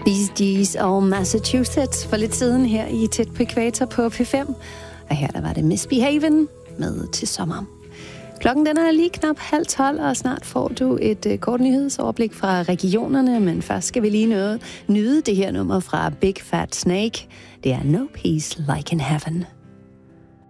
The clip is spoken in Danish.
Bee Gees og Massachusetts for lidt siden her i Tæt på Ækvator på P5. Og her der var det Misbehaven med Til sommer. Klokken den er lige knap 11:30, og snart får du et kort nyhedsoverblik fra regionerne, men først skal vi lige nyde det her nummer fra Big Fat Snake. Det er No Peace Like in Heaven.